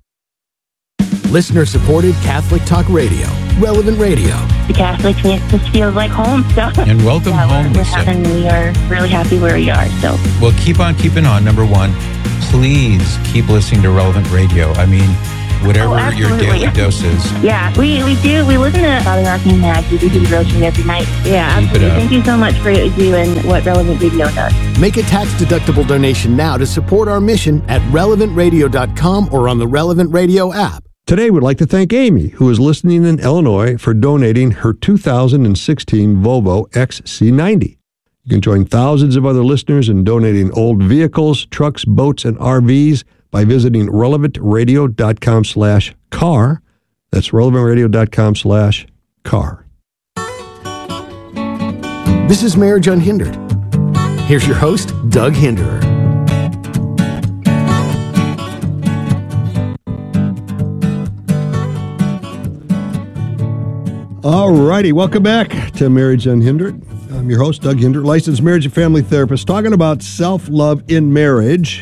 Listener-supported Catholic Talk Radio, Relevant Radio. The Catholic Campus feels like home. So. And welcome yeah, home, Lisa. And we are really happy where we are. So. Well, keep on keeping on. Number one, please keep listening to Relevant Radio. I mean, whatever Oh, your absolutely. daily dose is. Yeah, we, we do. We listen to Father Rocky and Maggie. We do the grocery every night. Yeah, Keep it absolutely. up. Thank you so much for what you do and what Relevant Radio does. Make a tax-deductible donation now to support our mission at relevant radio dot com or on the Relevant Radio app. Today, we'd like to thank Amy, who is listening in Illinois, for donating her two thousand sixteen Volvo X C ninety. You can join thousands of other listeners in donating old vehicles, trucks, boats, and R Vs by visiting relevant radio dot com slash car. That's relevant radio dot com slash car. This is Marriage Unhindered. Here's your host, Doug Hinderer. All righty, welcome back to Marriage Unhindered. I'm your host, Doug Hinderer, licensed marriage and family therapist, talking about self-love in marriage.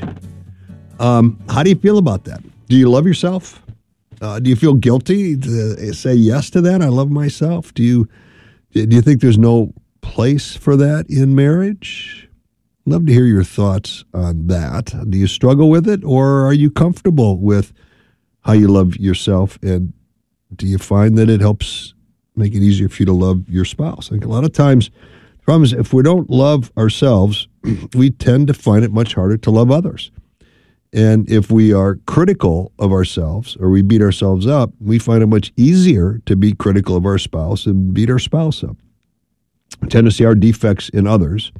Um, how do you feel about that? Do you love yourself? Uh, do you feel guilty to say yes to that? I love myself. Do you do you think there's no place for that in marriage? Love to hear your thoughts on that. Do you struggle with it, or are you comfortable with how you love yourself? And do you find that it helps make it easier for you to love your spouse? I think a lot of times, the problem is if we don't love ourselves, we tend to find it much harder to love others. And if we are critical of ourselves or we beat ourselves up, we find it much easier to be critical of our spouse and beat our spouse up. We tend to see our defects in others.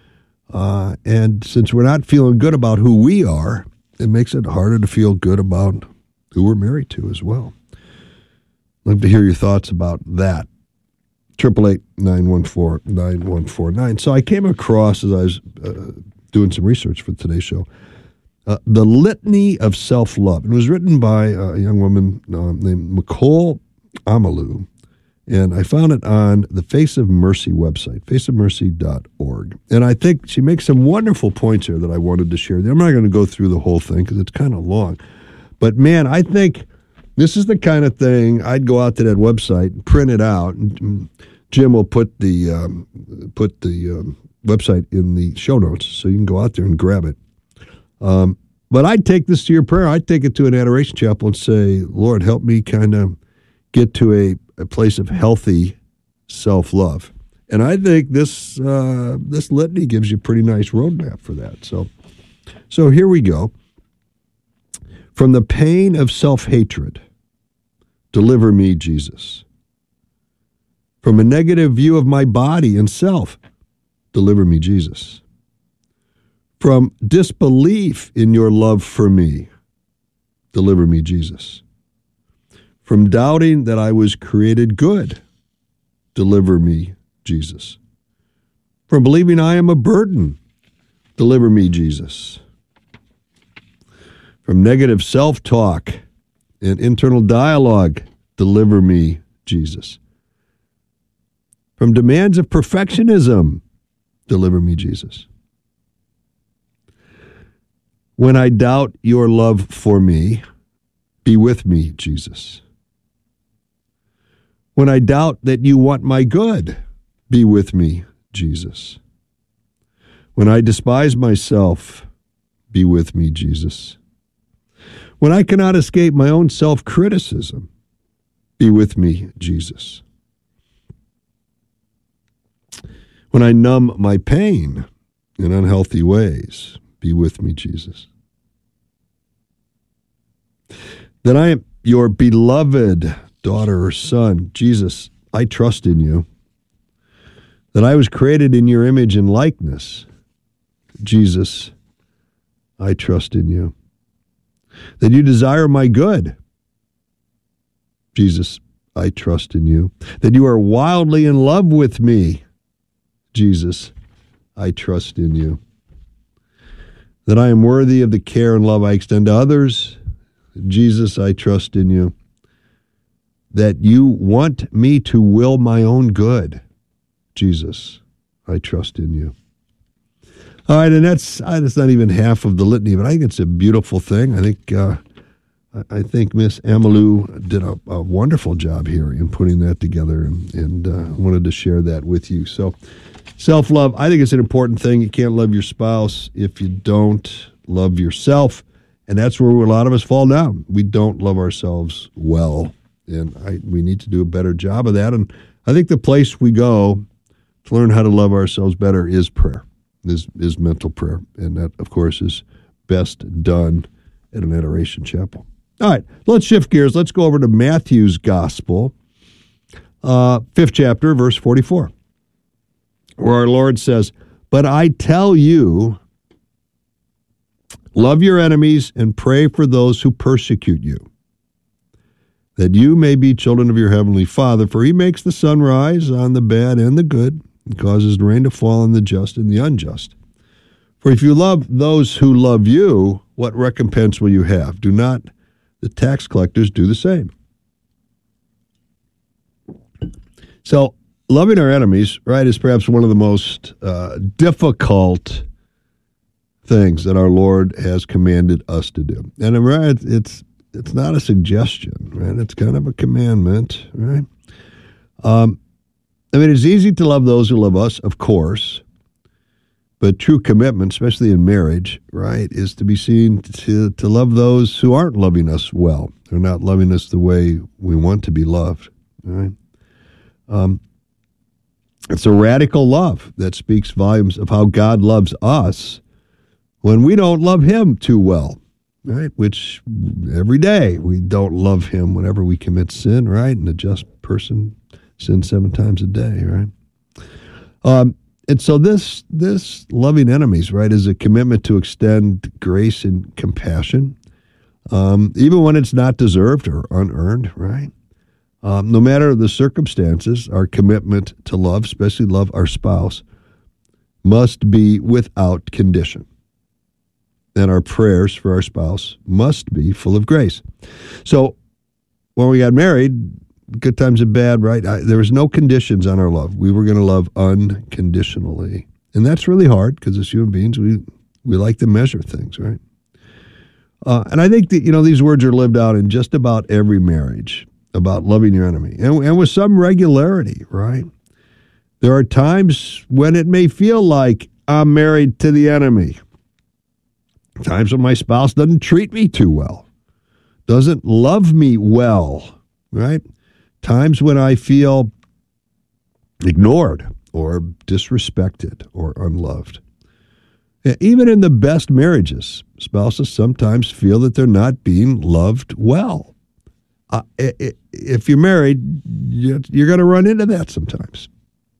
Uh, and since we're not feeling good about who we are, it makes it harder to feel good about who we're married to as well. I'd love to hear your thoughts about that. eight eight eight, nine one four, nine one four nine. So I came across, as I was uh, doing some research for today's show, uh, The Litany of Self-Love. It was written by a young woman uh, named Nicole Amalu. And I found it on the Face of Mercy website, face of mercy dot org. And I think she makes some wonderful points here that I wanted to share. I'm not going to go through the whole thing because it's kind of long. But, man, I think this is the kind of thing I'd go out to that website and print it out. And Jim will put the um, put the um, website in the show notes so you can go out there and grab it. Um, but I'd take this to your prayer. I'd take it to an adoration chapel and say, Lord, help me kind of get to a a place of healthy self-love. And I think this uh, this litany gives you a pretty nice roadmap for that. So, so here we go. From the pain of self-hatred, deliver me, Jesus. From a negative view of my body and self, deliver me, Jesus. From disbelief in your love for me, deliver me, Jesus. From doubting that I was created good, deliver me, Jesus. From believing I am a burden, deliver me, Jesus. From negative self-talk and internal dialogue, deliver me, Jesus. From demands of perfectionism, deliver me, Jesus. When I doubt your love for me, be with me, Jesus. When I doubt that you want my good, be with me, Jesus. When I despise myself, be with me, Jesus. When I cannot escape my own self-criticism, be with me, Jesus. When I numb my pain in unhealthy ways, be with me, Jesus. That I am your beloved daughter or son, Jesus, I trust in you. That I was created in your image and likeness, Jesus, I trust in you. That you desire my good, Jesus, I trust in you. That you are wildly in love with me, Jesus, I trust in you. That I am worthy of the care and love I extend to others, Jesus, I trust in you. That you want me to will my own good, Jesus, I trust in you. All right, and that's that's not even half of the litany, but I think it's a beautiful thing. I think uh, I think Miss Amalu did a, a wonderful job here in putting that together, and, and uh, wanted to share that with you. So, self-love, I think it's an important thing. You can't love your spouse if you don't love yourself. And that's where a lot of us fall down. We don't love ourselves well. And I, we need to do a better job of that. And I think the place we go to learn how to love ourselves better is prayer, is, is mental prayer. And that, of course, is best done at an adoration chapel. All right, let's shift gears. Let's go over to Matthew's Gospel, uh, fifth chapter, verse forty-four, where our Lord says, "But I tell you, love your enemies and pray for those who persecute you, that you may be children of your heavenly Father, for he makes the sun rise on the bad and the good, and causes the rain to fall on the just and the unjust. For if you love those who love you, what recompense will you have? Do not the tax collectors do the same?" So, loving our enemies, right, is perhaps one of the most uh, difficult things that our Lord has commanded us to do. And right, it's it's not a suggestion, right? It's kind of a commandment, right? Um, I mean, it's easy to love those who love us, of course. But true commitment, especially in marriage, right, is to be seen to, to love those who aren't loving us well. They're not loving us the way we want to be loved, right? Um, it's a radical love that speaks volumes of how God loves us when we don't love him too well, right? Which every day we don't love him whenever we commit sin, right? And a just person sins seven times a day, right? Um, And so this this loving enemies, right, is a commitment to extend grace and compassion, um, even when it's not deserved or unearned, right? Um, no matter the circumstances, our commitment to love, especially love our spouse, must be without condition. And our prayers for our spouse must be full of grace. So when we got married, good times and bad, right? I, there was no conditions on our love. We were going to love unconditionally. And that's really hard because as human beings, we, we like to measure things, right? Uh, and I think that, you know, these words are lived out in just about every marriage about loving your enemy. And, and with some regularity, right? There are times when it may feel like I'm married to the enemy. Times when my spouse doesn't treat me too well, doesn't love me well, right? Times when I feel ignored or disrespected or unloved. Even in the best marriages, spouses sometimes feel that they're not being loved well. Uh, if you're married, you're going to run into that sometimes.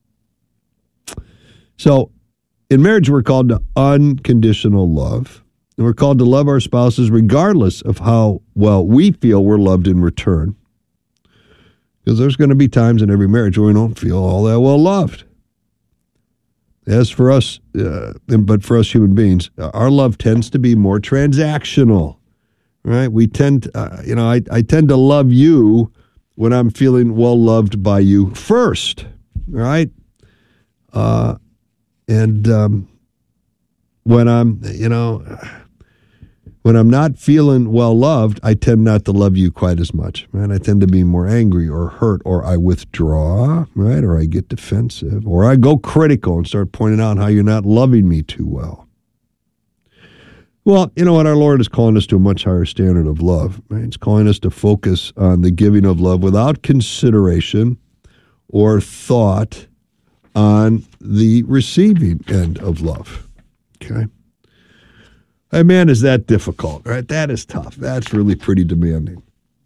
So in marriage, we're called to unconditional love. And we're called to love our spouses regardless of how well we feel we're loved in return. Because there's going to be times in every marriage where we don't feel all that well loved. As for us, uh, but for us human beings, our love tends to be more transactional, right? We tend, uh, you know, I, I tend to love you when I'm feeling well loved by you first, right? Uh, and um, when I'm, you know, when I'm not feeling well loved, I tend not to love you quite as much, right? I tend to be more angry or hurt, or I withdraw, right? Or I get defensive, or I go critical and start pointing out how you're not loving me too well. Well, you know what? Our Lord is calling us to a much higher standard of love, right? He's calling us to focus on the giving of love without consideration or thought on the receiving end of love, okay? Hey, man, is that difficult, right? That is tough. That's really pretty demanding.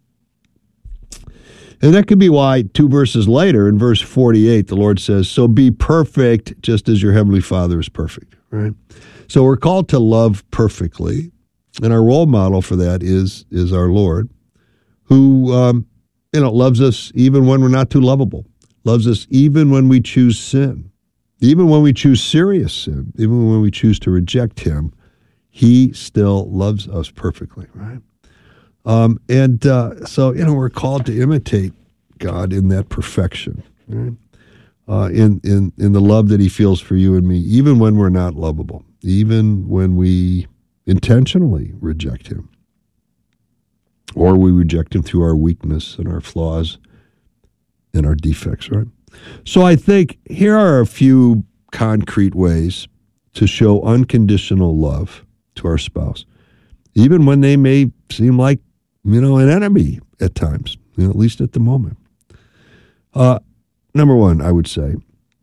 And that could be why two verses later, in verse forty-eight, the Lord says, "So be perfect just as your heavenly Father is perfect," right? So we're called to love perfectly, and our role model for that is, is our Lord, who um, you know, loves us even when we're not too lovable, loves us even when we choose sin, even when we choose serious sin, even when we choose to reject him. He still loves us perfectly, right? Um, and uh, so, you know, we're called to imitate God in that perfection, right? Uh, in, in, in the love that he feels for you and me, even when we're not lovable, even when we intentionally reject him, or we reject him through our weakness and our flaws and our defects, right? So I think here are a few concrete ways to show unconditional love to our spouse. even when they may seem like, you know, an enemy at times, you know, at least at the moment. Uh, number one, I would say,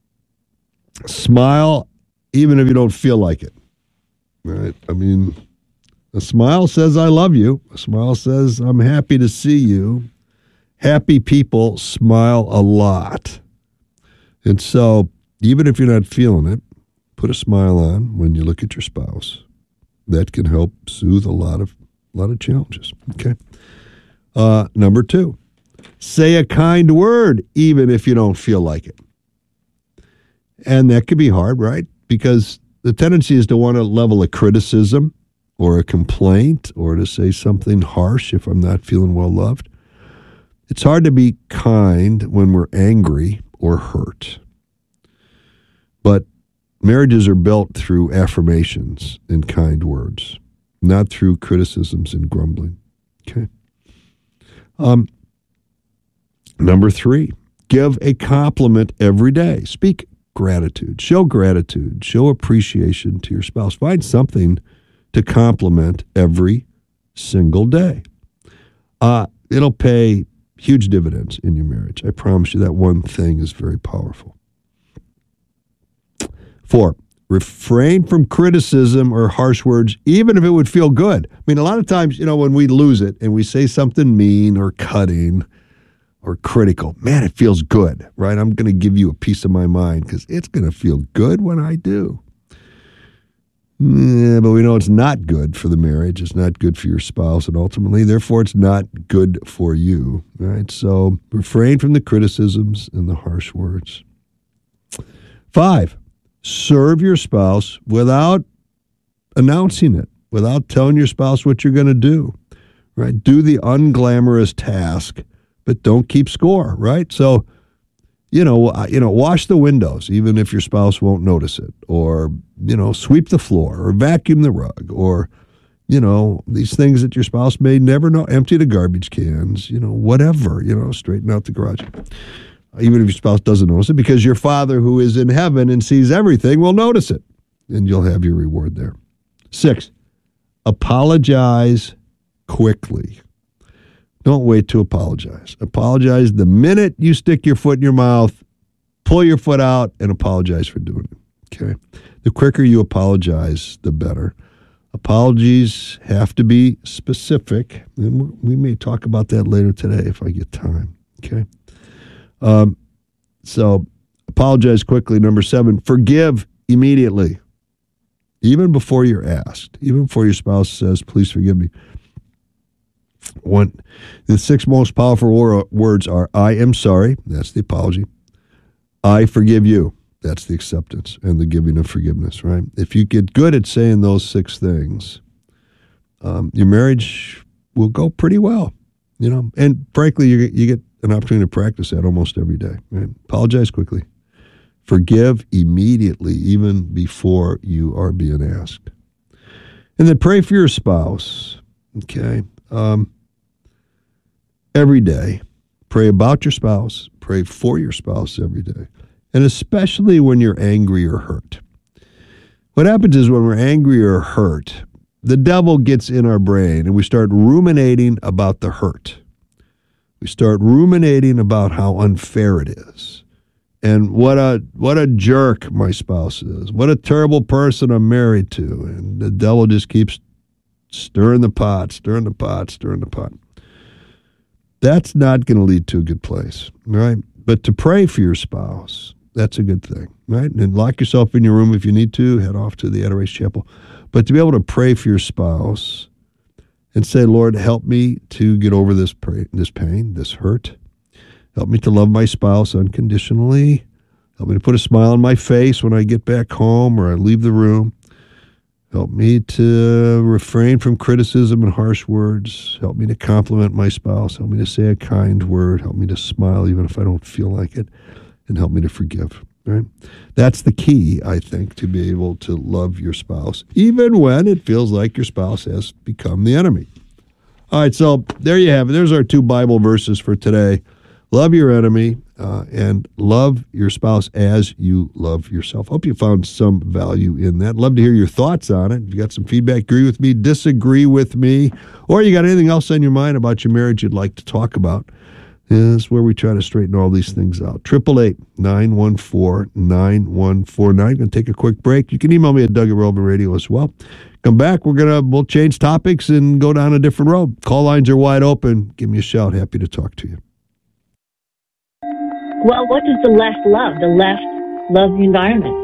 smile even if you don't feel like it. Right? I mean, a smile says I love you. A smile says I'm happy to see you. Happy people smile a lot. And so, even if you're not feeling it, put a smile on when you look at your spouse. That can help soothe a lot of a lot of challenges. Okay. Uh, number two, say a kind word even if you don't feel like it. And that can be hard, right? Because the tendency is to want to level a criticism or a complaint or to say something harsh if I'm not feeling well loved. It's hard to be kind when we're angry or hurt. But marriages are built through affirmations and kind words, not through criticisms and grumbling. Okay. Um, number three, give a compliment every day. Speak gratitude. Show gratitude. Show appreciation to your spouse. Find something to compliment every single day. Uh, it'll pay huge dividends in your marriage. I promise you that one thing is very powerful. Four, refrain from criticism or harsh words, even if it would feel good. I mean, a lot of times, you know, when we lose it and we say something mean or cutting or critical, man, it feels good, right? I'm going to give you a piece of my mind because it's going to feel good when I do. Yeah, but we know it's not good for the marriage. It's not good for your spouse, and ultimately, therefore, it's not good for you, right? So refrain from the criticisms and the harsh words. Five, serve your spouse without announcing it, without telling your spouse what you're going to do, right? Do the unglamorous task, but don't keep score, right? So, you know, you know, wash the windows, even if your spouse won't notice it, or, you know, sweep the floor, or vacuum the rug, or, you know, these things that your spouse may never know, empty the garbage cans, you know, whatever, you know, straighten out the garage. Even if your spouse doesn't notice it, because your Father who is in heaven and sees everything will notice it, and you'll have your reward there. Six, apologize quickly. Don't wait to apologize. Apologize the minute you stick your foot in your mouth, pull your foot out, and apologize for doing it. Okay? The quicker you apologize, the better. Apologies have to be specific, and we may talk about that later today if I get time. Okay? Um, so apologize quickly. Number seven, forgive immediately, even before you're asked, even before your spouse says, please forgive me. One, the six most powerful wor- words are, I am sorry. That's the apology. I forgive you. That's the acceptance and the giving of forgiveness, right? If you get good at saying those six things, um, your marriage will go pretty well, you know, and frankly, you get, you get an opportunity to practice that almost every day, right? Apologize quickly. Forgive immediately, even before you are being asked. And then pray for your spouse, okay? Um, every day. Pray about your spouse. Pray for your spouse every day. And especially when you're angry or hurt. What happens is when we're angry or hurt, the devil gets in our brain and we start ruminating about the hurt. We start ruminating about how unfair it is. And what a what a jerk my spouse is. What a terrible person I'm married to. And the devil just keeps stirring the pot, stirring the pot, stirring the pot. That's not going to lead to a good place, right? But to pray for your spouse, that's a good thing, right? And lock yourself in your room if you need to. Head off to the Adoration Chapel. But to be able to pray for your spouse and say, Lord, help me to get over this pain, this pain, this hurt. Help me to love my spouse unconditionally. Help me to put a smile on my face when I get back home or I leave the room. Help me to refrain from criticism and harsh words. Help me to compliment my spouse. Help me to say a kind word. Help me to smile even if I don't feel like it. And help me to forgive. Right? That's the key, I think, to be able to love your spouse, even when it feels like your spouse has become the enemy. All right, so there you have it. There's our two Bible verses for today. Love your enemy. uh, and love your spouse as you love yourself. Hope you found some value in that. Love to hear your thoughts on it. If you got some feedback, agree with me, disagree with me, or you got anything else on your mind about your marriage you'd like to talk about, this is where we try to straighten all these things out. eight eight eight, nine one four, nine one four nine. Going to take a quick break. You can email me at Doug at Relevant Radio as well. Come back. We're gonna we'll change topics and go down a different road. Call lines are wide open. Give me a shout. Happy to talk to you. Well, what does the left love? The left loves the environment.